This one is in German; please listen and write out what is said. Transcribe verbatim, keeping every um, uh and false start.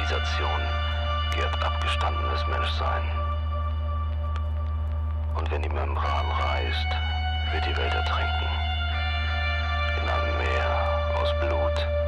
Zivilisation gärt abgestandenes Menschsein. Und wenn die Membran reißt, wird die Welt ertrinken. In einem Meer aus Blut